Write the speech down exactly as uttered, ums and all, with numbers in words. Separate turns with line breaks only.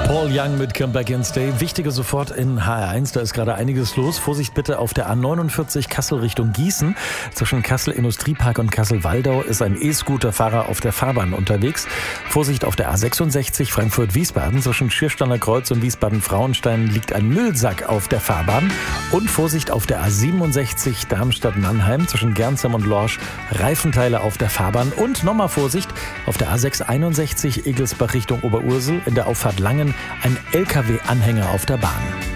Paul Young mit Come Back and Stay. Wichtige sofort in H R eins, da ist gerade einiges los. Vorsicht bitte auf der A neunundvierzig Kassel Richtung Gießen. Zwischen Kassel Industriepark und Kassel-Waldau ist ein E-Scooter-Fahrer auf der Fahrbahn unterwegs. Vorsicht auf der A sechsundsechzig Frankfurt-Wiesbaden. Zwischen Schiersteiner Kreuz und Wiesbaden-Frauenstein liegt ein Müllsack auf der Fahrbahn. Und Vorsicht auf der A siebenundsechzig Darmstadt-Mannheim. Zwischen Gernsheim und Lorsch Reifenteile auf der Fahrbahn. Und nochmal Vorsicht auf der A sechshunderteinundsechzig Egelsbach Richtung Oberursel. In der Auffahrt Langen ein L K W-Anhänger auf der Bahn.